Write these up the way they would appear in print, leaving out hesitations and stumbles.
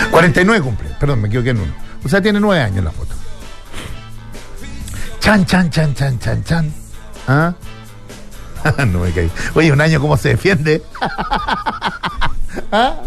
49 cumple, perdón, me equivoqué en uno. O sea, tiene 9 años la foto. Chan. ¿Ah? No me caí. Oye, un año, ¿cómo se defiende? ¿Ah?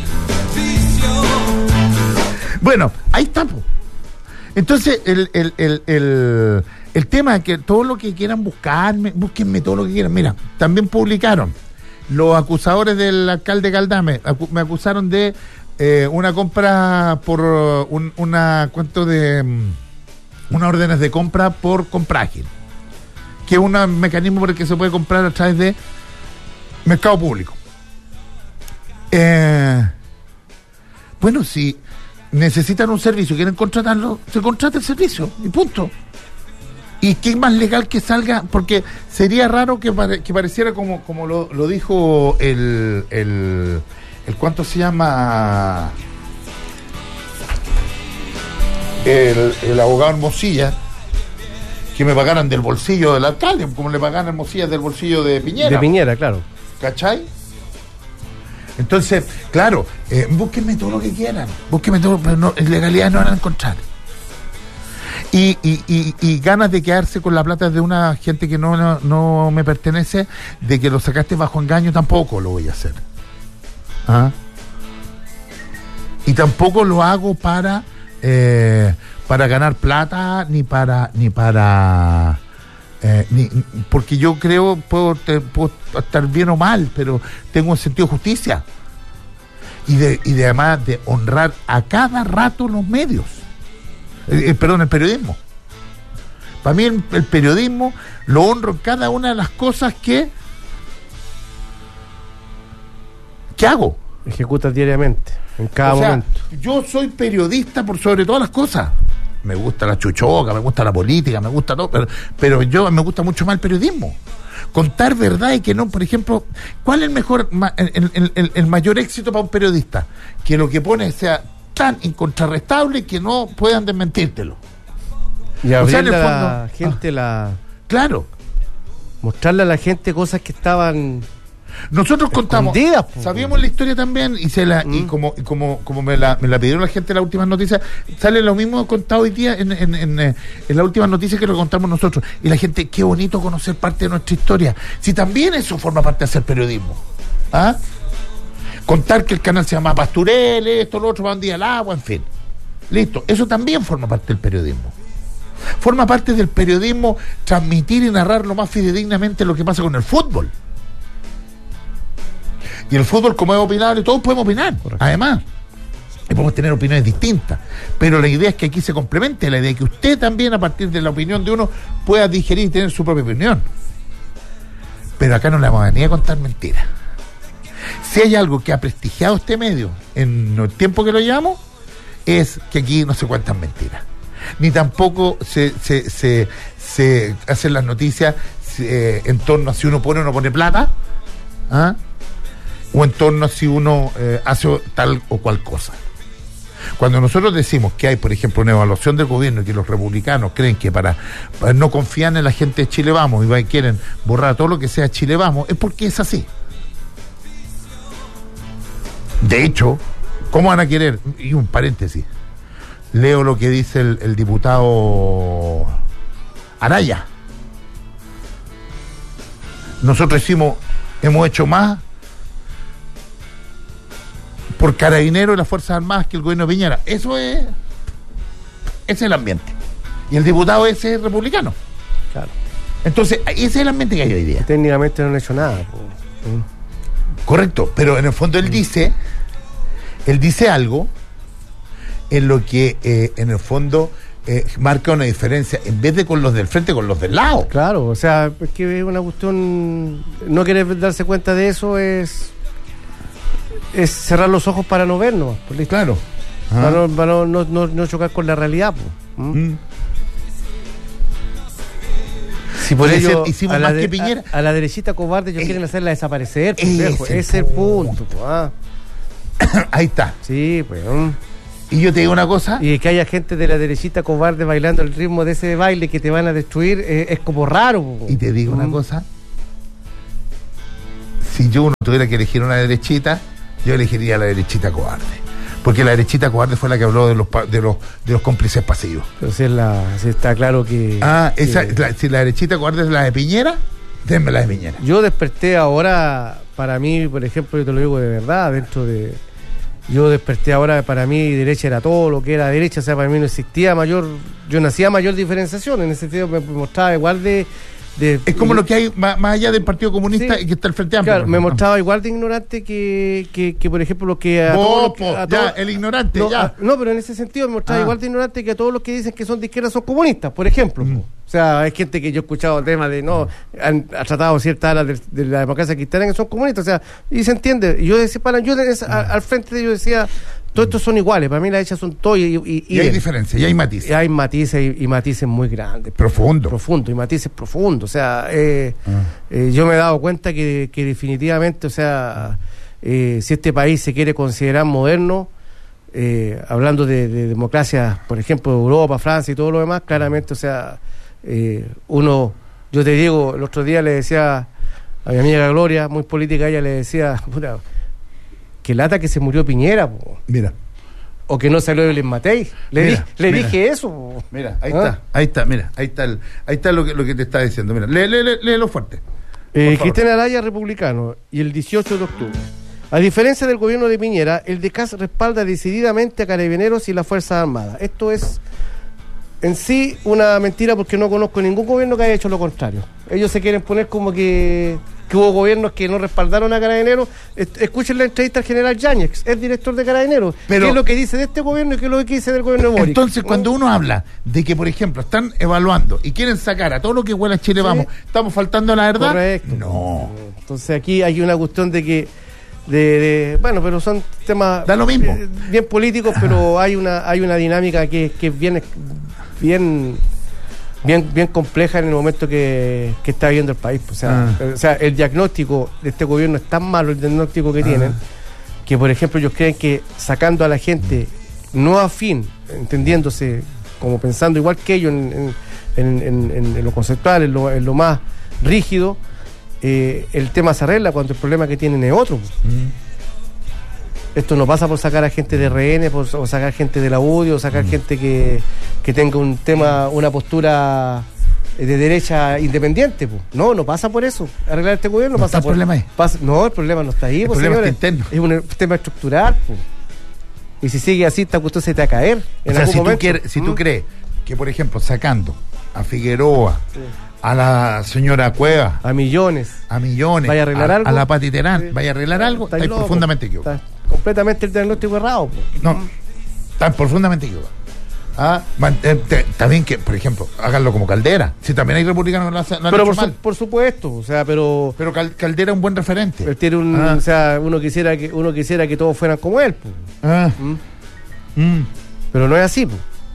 Bueno, ahí está, po. Entonces, el tema es que todo lo que quieran buscarme, búsquenme todo lo que quieran. Mira, también publicaron los acusadores del alcalde Caldame, me acusaron de una compra por unas órdenes de compra por compraje, que es un mecanismo por el que se puede comprar a través de mercado público. Bueno, si necesitan un servicio, quieren contratarlo, se contrata el servicio y punto. Y qué más legal que salga, porque sería raro que pareciera como lo dijo el ¿cuánto se llama? El abogado Hermosilla, que me pagaran del bolsillo del alcalde, como le pagan a Hermosilla del bolsillo de Piñera. De Piñera, claro. ¿Cachai? Entonces, claro, búsquenme todo lo que quieran, búsquenme todo, pero no, en legalidad no van a encontrar. Y ganas de quedarse con la plata de una gente que no me pertenece, de que lo sacaste bajo engaño, tampoco lo voy a hacer. ¿Ah? Y tampoco lo hago para ganar plata, porque yo creo, puedo estar bien o mal, pero tengo un sentido de justicia y de además de honrar a cada rato los medios, el periodismo. Para mí el periodismo lo honro en cada una de las cosas que hago. Ejecutas diariamente, en cada momento. Yo soy periodista por sobre todas las cosas. Me gusta la chuchoca, me gusta la política, me gusta todo, pero me gusta mucho más el periodismo. Contar verdad y que no, por ejemplo, ¿cuál es el mayor éxito para un periodista? Que lo que pone sea tan incontrarrestable que no puedan desmentírtelo. Y abrirle a la gente Claro. Mostrarle a la gente cosas que estaban... Nosotros contamos, sabíamos la historia también y como me la pidieron la gente en las últimas noticias, sale lo mismo contado hoy día en las últimas noticias que lo contamos nosotros. Y la gente, qué bonito conocer parte de nuestra historia. Si también eso forma parte de hacer periodismo. ¿Ah? Contar que el canal se llama Pasturel, esto, lo otro, va un día al agua, en fin. Listo, eso también forma parte del periodismo. Forma parte del periodismo transmitir y narrar lo más fidedignamente lo que pasa con el fútbol. Y el fútbol, como es opinable, todos podemos opinar. Correcto. Además, y podemos tener opiniones distintas, pero la idea es que aquí se complemente, la idea es que usted también, a partir de la opinión de uno, pueda digerir y tener su propia opinión. Pero acá no le vamos a venir a contar mentiras. Si hay algo que ha prestigiado este medio en el tiempo que lo llevamos, es que aquí no se cuentan mentiras, ni tampoco se hacen las noticias en torno a si uno pone o no pone plata, ¿ah? O en torno a si uno hace tal o cual cosa. Cuando nosotros decimos que hay, por ejemplo, una evaluación del gobierno y que los republicanos creen que para no confían en la gente de Chile Vamos y quieren borrar todo lo que sea Chile Vamos, es porque es así. De hecho, ¿cómo van a querer? Y un paréntesis, leo lo que dice el diputado Araya. Nosotros hemos hecho más por Carabineros y las Fuerzas Armadas que el gobierno de Piñera. Ese es el ambiente. Y el diputado ese es republicano. Claro. Entonces, ese es el ambiente que hay hoy día. Técnicamente no han hecho nada. Correcto, pero en el fondo él dice algo en lo que en el fondo marca una diferencia, en vez de con los del frente, con los del lado. Claro, o sea, es que es una cuestión, no querer darse cuenta de eso es cerrar los ojos para no vernos. Pues, claro. Para no chocar con la realidad. Pues. Si por ello hicimos más que Piñera. A la derechita cobarde ellos quieren hacerla desaparecer. Ese es el punto. Pues, ahí está. Sí, pues. Y yo te digo una cosa. Y que haya gente de la derechita cobarde bailando al ritmo de ese baile que te van a destruir, es como raro. Y te digo una cosa. Si yo tuviera que elegir una derechita, yo elegiría la derechita cobarde. Porque la derechita cobarde fue la que habló de los cómplices pasivos. Pero si está claro que... Si la derechita cobarde es la de Piñera, denme la de Piñera. Yo desperté ahora, para mí, por ejemplo, yo te lo digo de verdad, yo desperté ahora, para mí derecha era todo lo que era derecha, o sea, para mí no existía yo no hacía mayor diferenciación, en ese sentido me mostraba igual de es como lo que hay más allá del Partido Comunista, sí, y que está el Frente Amplio. Claro, me mostraba igual de ignorante que por ejemplo, lo que el ignorante, No, pero en ese sentido me mostraba igual de ignorante que a todos los que dicen que son de izquierda son comunistas, por ejemplo. O sea, hay gente que yo he escuchado temas de han tratado ciertas áreas de la democracia cristiana que son comunistas, o sea, y se entiende. Yo decía, al frente de ellos decía, todos estos son iguales, para mí las hechas son todos y hay diferencias, y hay matices. Hay matices y matices muy grandes. Profundo, y matices profundos. O sea, yo me he dado cuenta que definitivamente, o sea, si este país se quiere considerar moderno, hablando de democracia, por ejemplo, Europa, Francia y todo lo demás, claramente, o sea, yo te digo, el otro día le decía a mi amiga Gloria, muy política, ella le decía, puta, que lata que se murió Piñera, po. Mira. O que no salió Evelyn Matei. Le dije eso, po. Mira, ahí está lo que te está diciendo. Mira, léelo fuerte. Cristian Araya, republicano, y el 18 de octubre. A diferencia del gobierno de Piñera, el de Kast respalda decididamente a Carabineros y las Fuerzas Armadas. Esto es en sí una mentira, porque no conozco ningún gobierno que haya hecho lo contrario. Ellos se quieren poner como que hubo gobiernos que no respaldaron a Carabineros. Escuchen la entrevista al general Yáñez, es director de Carabineros. ¿Qué es lo que dice de este gobierno y qué es lo que dice del gobierno de Boric? Entonces, cuando uno habla de que, por ejemplo, están evaluando y quieren sacar a todo lo que huele a Chile, ¿sí? ¿Estamos faltando a la verdad? Correcto. No. Entonces aquí hay una cuestión de que bueno, pero son temas da lo mismo. Bien políticos, pero hay una dinámica que es bien compleja en el momento que está viviendo el país. O sea, el diagnóstico de este gobierno es tan malo, el diagnóstico que tienen, que por ejemplo ellos creen que sacando a la gente no afín, entendiéndose como pensando igual que ellos en lo conceptual, en lo más rígido, el tema se arregla cuando el problema que tienen es otro. Esto no pasa por sacar a gente de RN, o sacar gente de la UDI, o sacar gente que tenga una postura de derecha independiente. No pasa por eso. Arreglar este gobierno pasa por... ¿El problema ahí? No, el problema no está ahí. El problema es interno. Es un tema estructural. Y si sigue así, esta cuestión se te va a caer en algún momento. Si tú crees que, por ejemplo, sacando a Figueroa, a la señora Cueva, a millones, vaya a arreglar algo, a la Pati Terán, vaya a arreglar algo, está profundamente equivocado. Completamente el diagnóstico errado. No, está profundamente equivocado. También que, por ejemplo, háganlo como Caldera. Si también hay republicanos que lo han hecho mal. Por supuesto, o sea, pero Caldera es un buen referente. Él tiene o sea, uno quisiera que todos fueran como él. Pero no es así.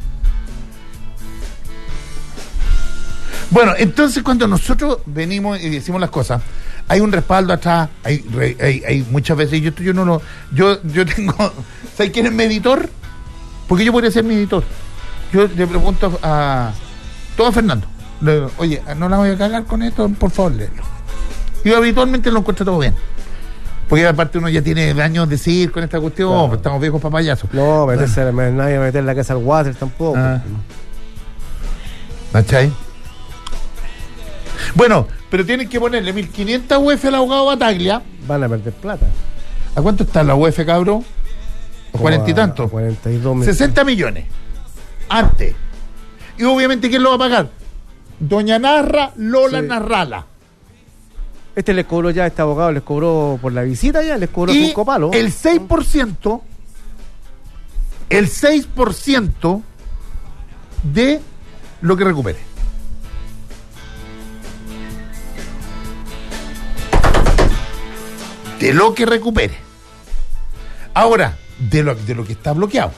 Bueno, entonces cuando nosotros venimos y decimos las cosas, hay un respaldo atrás, hay muchas veces, yo tengo, ¿sabes quién es mi editor? Porque yo podría ser mi editor. Yo le pregunto a Fernando, le digo, oye, no la voy a cagar con esto, por favor, léelo. Y habitualmente lo encuentro todo bien. Porque aparte uno ya tiene años de seguir con esta cuestión, claro. Estamos viejos para payasos. No, nadie va a meter la casa al water tampoco. ¿Cachai? Bueno, pero tienen que ponerle 1.500 UF al abogado Bataglia. Van a perder plata. ¿A cuánto está la UF, cabrón? ¿A 40 y tanto? 42 millones. 60 millones. Antes. Y obviamente, ¿quién lo va a pagar? Doña Narra Lola Narrala. Les cobró ya, este abogado les cobró por la visita ya, les cobró 5 palos. El 6% de lo que recupere. De lo que recupere. Ahora, de lo que está bloqueado.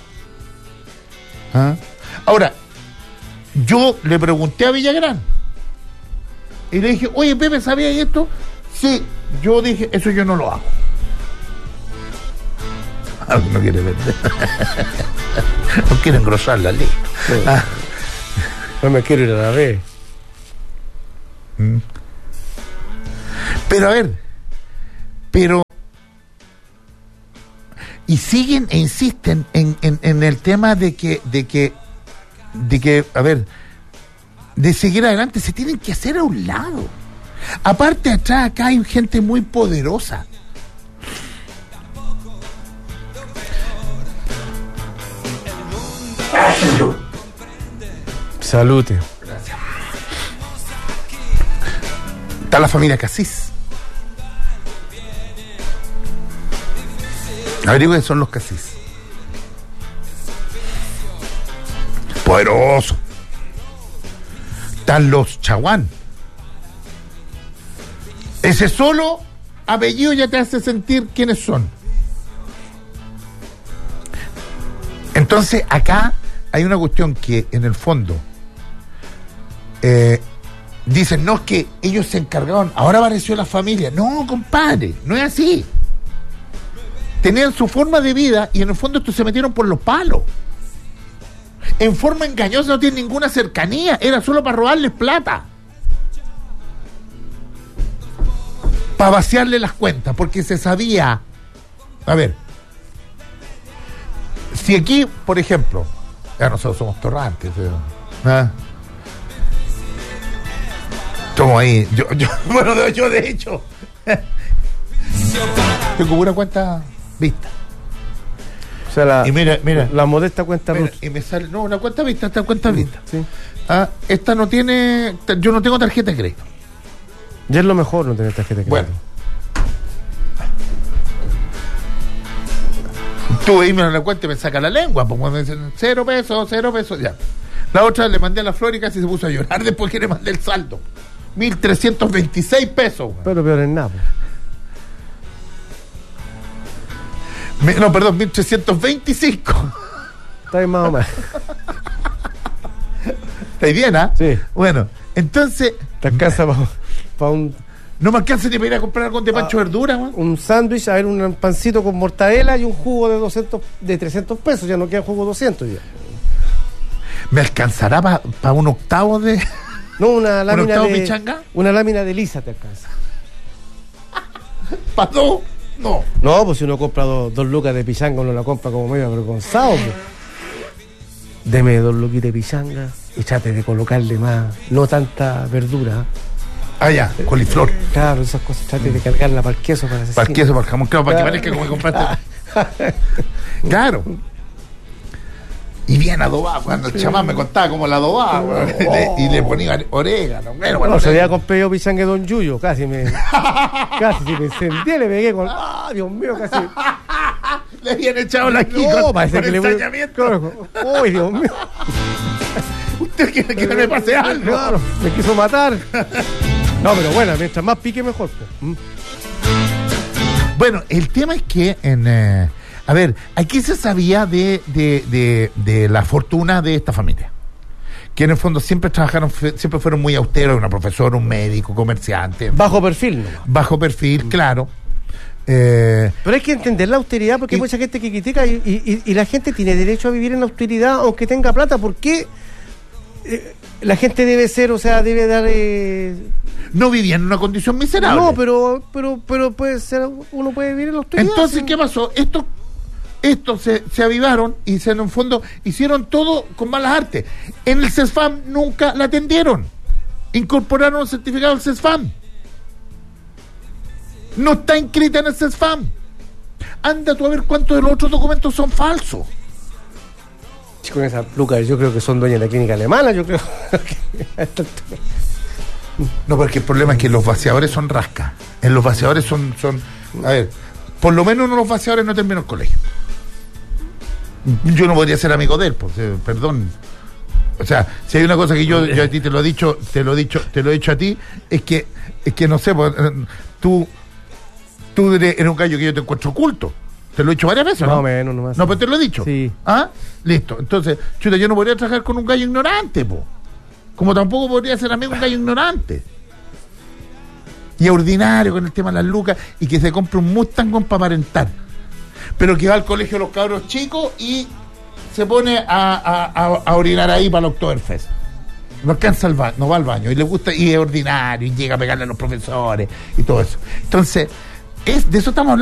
Ahora, yo le pregunté a Villagrán y le dije, oye, Pepe, ¿sabías esto? Sí, yo dije, eso yo no lo hago. No quiere vender. No quiere engrosar la ley. No me quiero ir a la red. Pero a ver, Y siguen e insisten en el tema de que, a ver, de seguir adelante, se tienen que hacer a un lado. Aparte, atrás, acá hay gente muy poderosa. Salute. Gracias. Está la familia Casís. Averigüen son los Casís. Poderoso. Están los Chaguán. Ese solo apellido ya te hace sentir quiénes son. Entonces, acá hay una cuestión que, en el fondo, dicen, no, es que ellos se encargaron, ahora apareció la familia. No, compadre, no es así. Tenían su forma de vida y en el fondo estos se metieron por los palos. En forma engañosa, no tienen ninguna cercanía, era solo para robarles plata. Para vaciarle las cuentas, porque se sabía. A ver, si aquí, por ejemplo, ya nosotros somos torrantes, ¿ah? Estamos ahí, yo de hecho tengo una cuenta vista. O sea, y mira, la modesta cuenta mira, Ruth. y me sale, no, una cuenta vista, esta cuenta vista. Sí. Ah, esta no tiene, yo no tengo tarjeta de crédito. Ya es lo mejor no tener tarjeta de crédito. Bueno, tú veis la cuenta y me saca la lengua, pues me dicen 0 pesos, ya. La otra le mandé a la flor y casi se puso a llorar después que le mandé el saldo. 1.326 pesos. Pero peor en nada. No, perdón, 1.325. Está bien más o menos. ¿Estáis bien, ah? Sí. Bueno, entonces... Te alcanza para un... No me alcanza ni para ir a comprar algo de Pancho Verdura, man. Un sándwich, a ver, un pancito con mortadela y un jugo de 300 pesos. Ya no queda jugo 200 ya. ¿Me alcanzará para un octavo de...? No, una lámina octavo de... pichanga? Una lámina de lisa te alcanza. ¿Para dos? No. No, pues si uno compra dos lucas de pichanga, uno la compra como medio avergonzado, pues. Deme 2 lucas de pichanga y trate de colocarle más, no tanta verdura. Ah, ya, coliflor. Claro, esas cosas, trate de cargarla para el queso, para Para el queso, para el jamón, claro, para que parezca como que compraste. Claro. Y bien adobado, cuando el chamán me contaba cómo la adobaba, y le ponía orégano. Bueno, se había comprado pichanga de Don Yuyo, casi me encendí, le pegué con... ¡Ah, Dios mío, casi! Le habían echado la aquí parece con que ensañamiento. ¡Uy, Dios mío! Usted quiere que me pase algo. Claro, me quiso matar. No, pero bueno, mientras más pique, mejor. Bueno, el tema es que a ver, aquí se sabía de la fortuna de esta familia, que en el fondo siempre trabajaron, siempre fueron muy austeros, una profesora, un médico, comerciante. Bajo perfil, ¿no? Bajo perfil, claro. Pero hay que entender la austeridad, porque hay mucha gente que critica y la gente tiene derecho a vivir en la austeridad aunque tenga plata. ¿Por qué la gente debe ser, o sea, debe dar... No vivían en una condición miserable. No, pero puede ser, uno puede vivir en la austeridad. Entonces, ¿sí? ¿Qué pasó? Estos se avivaron y en un fondo hicieron todo con malas artes. En el CESFAM nunca la atendieron. Incorporaron el certificado del CESFAM. No está inscrita en el CESFAM. Anda tú a ver cuántos de los otros documentos son falsos. Con esa luca, yo creo que son dueñas de la clínica alemana, yo creo. No, porque el problema es que los vaciadores son rascas. En los vaciadores son... A ver, por lo menos uno de los vaciadores no terminó el colegio. Yo no podría ser amigo de él, pues, perdón. O sea, si hay una cosa que yo a ti te lo he dicho a ti, es que no sé, pues, tú eres un gallo que yo te encuentro oculto. Te lo he dicho varias veces, ¿no? Más o menos, nomás. No, pero te lo he dicho. Sí. ¿Ah? Listo. Entonces, chuta, yo no podría trabajar con un gallo ignorante, po. Como tampoco podría ser amigo de un gallo ignorante. Y ordinario con el tema de las lucas y que se compre un Mustang para aparentar. Pero que va al colegio de los cabros chicos y se pone a orinar ahí para el Oktoberfest. No alcanza no va al baño y le gusta, y es ordinario y llega a pegarle a los profesores y todo eso. Entonces, de eso estamos hablando.